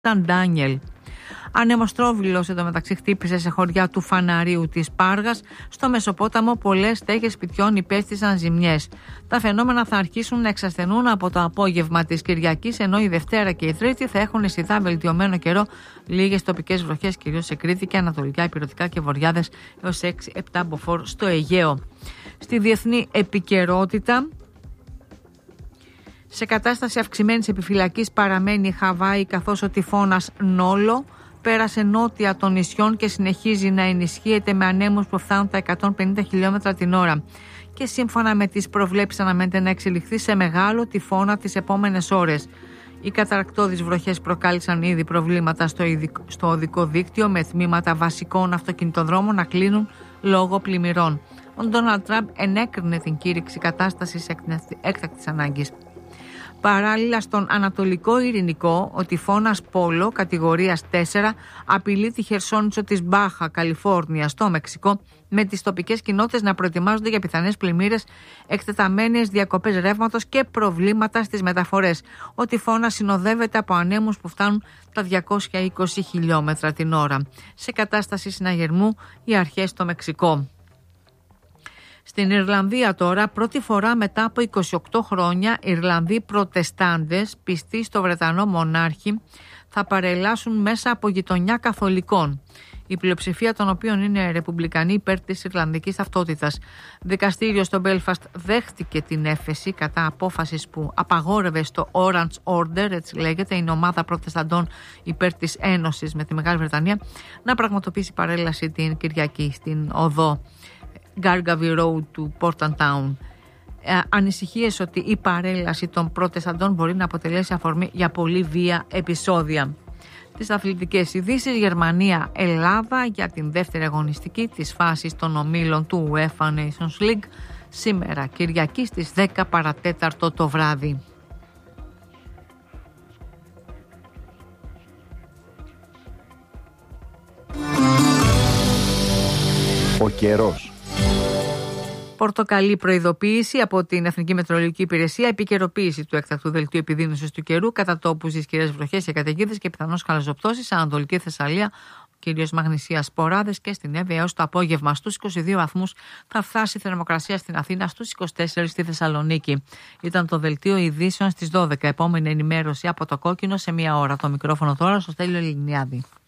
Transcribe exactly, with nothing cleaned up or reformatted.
Σαν Ντάνιελ. Ανεμοστρόβιλος εντωμεταξύ χτύπησε σε χωριά του Φαναρίου της Πάργας. Στο Μεσοπόταμο πολλές στέγες σπιτιών υπέστησαν ζημιές. Τα φαινόμενα θα αρχίσουν να εξασθενούν από το απόγευμα της Κυριακής, ενώ η Δευτέρα και η Τρίτη θα έχουν αισθητά βελτιωμένο καιρό. Λίγες τοπικές βροχές, κυρίως σε Κρήτη και ανατολικά Ηπειρωτικά και Βορειάδες, έως έξι επτά μποφόρ στο Αιγαίο. Στη διεθνή επικαιρότητα, σε κατάσταση αυξημένης επιφυλακής παραμένει η Χαβάη, καθώς ο τυφώνας Νόλο πέρασε νότια των νησιών και συνεχίζει να ενισχύεται με ανέμους που φτάνουν τα εκατόν πενήντα χιλιόμετρα την ώρα. Και σύμφωνα με τις προβλέψεις αναμένεται να εξελιχθεί σε μεγάλο τυφώνα τις επόμενες ώρες. Οι καταρακτώδεις βροχές προκάλεσαν ήδη προβλήματα στο, ειδικ... στο οδικό δίκτυο, με τμήματα βασικών αυτοκινητοδρόμων να κλείνουν λόγω πλημμυρών. Ο Ντόναλντ Τραμπ ενέκρινε την κήρυξη κατάστασης έκτακτης ανάγκης. Παράλληλα, στον Ανατολικό Ειρηνικό, ο τυφώνας Πόλο κατηγορίας τέσσερα απειλεί τη χερσόνησο της Μπάχα Καλιφόρνια στο Μεξικό, με τις τοπικές κοινότητες να προετοιμάζονται για πιθανές πλημμύρες, εκτεταμένες διακοπές ρεύματος και προβλήματα στις μεταφορές. Ο τυφώνας συνοδεύεται από ανέμους που φτάνουν τα διακόσια είκοσι χιλιόμετρα την ώρα. Σε κατάσταση συναγερμού οι αρχές στο Μεξικό. Στην Ιρλανδία τώρα, πρώτη φορά μετά από είκοσι οκτώ χρόνια, Ιρλανδοί προτεστάντες πιστοί στο Βρετανό μονάρχη θα παρελάσουν μέσα από γειτονιά καθολικών, η πλειοψηφία των οποίων είναι ρεπουμπλικανοί υπέρ της Ιρλανδικής ταυτότητας. Δικαστήριο στο Μπέλφαστ δέχτηκε την έφεση κατά απόφασης που απαγόρευε στο Orange Order, έτσι λέγεται, η ομάδα προτεσταντών υπέρ της Ένωσης με τη Μεγάλη Βρετανία, να πραγματοποιήσει παρέλαση την Κυριακή στην οδό Gargavy Road του Portland Town. Ε, ανησυχίες ότι η παρέλαση των προτεσταντών μπορεί να αποτελέσει αφορμή για πολύ βία επεισόδια. Τις αθλητικές ειδήσεις, Γερμανία Ελλάδα για την δεύτερη αγωνιστική της φάσης των ομίλων του UEFA Nations League σήμερα Κυριακή στις δέκα παρατέταρτο το βράδυ. Ο καιρός. Πορτοκαλί προειδοποίηση από την Εθνική Μετεωρολογική Υπηρεσία, επικαιροποίηση του έκτακτου δελτίου επιδείνωσης του καιρού, κατά τόπους ισχυρές βροχές και καταιγίδες και πιθανώς χαλαζοπτώσεις σε Ανατολική Θεσσαλία, κυρίως Μαγνησία σποράδες, και στην Εύβοια έως το απόγευμα. Στους είκοσι δύο βαθμούς θα φτάσει η θερμοκρασία στην Αθήνα, στους είκοσι τέσσερα στη Θεσσαλονίκη. Ήταν το δελτίο ειδήσεων στις δώδεκα. Επόμενη ενημέρωση από το Κόκκινο σε μία ώρα. Το μικρόφωνο τώρα στο Στέλιο Ελληνιάδη.